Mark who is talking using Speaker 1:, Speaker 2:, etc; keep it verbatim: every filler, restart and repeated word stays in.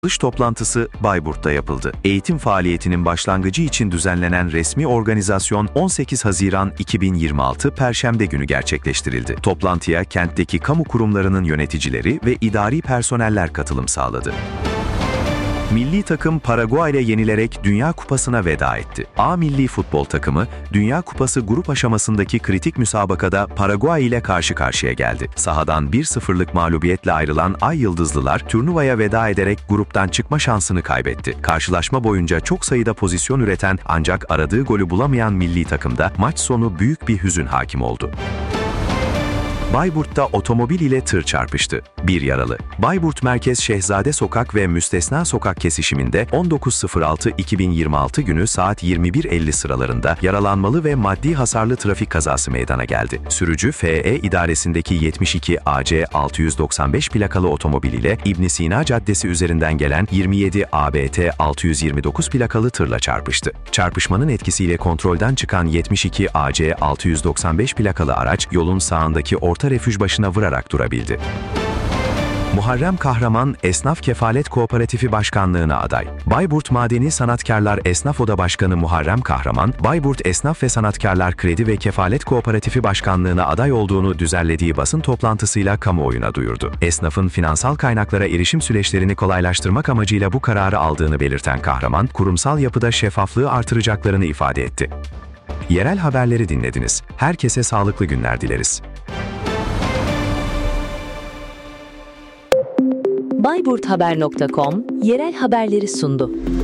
Speaker 1: Açılış toplantısı Bayburt'ta yapıldı. Eğitim faaliyetinin başlangıcı için düzenlenen resmi organizasyon on sekiz Haziran iki bin yirmi altı Perşembe günü gerçekleştirildi. Toplantıya kentteki kamu kurumlarının yöneticileri ve idari personeller katılım sağladı. Milli takım Paraguay ile yenilerek Dünya Kupası'na veda etti. A milli futbol takımı, Dünya Kupası grup aşamasındaki kritik müsabakada Paraguay ile karşı karşıya geldi. Sahadan bir sıfırlık mağlubiyetle ayrılan Ay Yıldızlılar, turnuvaya veda ederek gruptan çıkma şansını kaybetti. Karşılaşma boyunca çok sayıda pozisyon üreten ancak aradığı golü bulamayan milli takımda maç sonu büyük bir hüzün hakim oldu. Bayburt'ta otomobil ile tır çarpıştı. Bir yaralı. Bayburt Merkez Şehzade Sokak ve Müstesna Sokak kesişiminde on dokuz Aralık iki bin yirmi altı günü saat yirmi bir elli sıralarında yaralanmalı ve maddi hasarlı trafik kazası meydana geldi. Sürücü F E idaresindeki yetmiş iki A C altı yüz doksan beş plakalı otomobil ile İbn Sina Caddesi üzerinden gelen yirmi yedi A B T altı yüz yirmi dokuz plakalı tırla çarpıştı. Çarpışmanın etkisiyle kontrolden çıkan yetmiş iki A C altı yüz doksan beş plakalı araç yolun sağındaki orta refüj başına vurarak durabildi. Muharrem Kahraman, Esnaf Kefalet Kooperatifi Başkanlığı'na aday. Bayburt Madeni Sanatkarlar Esnaf Oda Başkanı Muharrem Kahraman, Bayburt Esnaf ve Sanatkarlar Kredi ve Kefalet Kooperatifi Başkanlığı'na aday olduğunu düzenlediği basın toplantısıyla kamuoyuna duyurdu. Esnafın finansal kaynaklara erişim süreçlerini kolaylaştırmak amacıyla bu kararı aldığını belirten Kahraman, kurumsal yapıda şeffaflığı artıracaklarını ifade etti. Yerel haberleri dinlediniz. Herkese sağlıklı günler dileriz.
Speaker 2: Bayburthaber nokta com yerel haberleri sundu.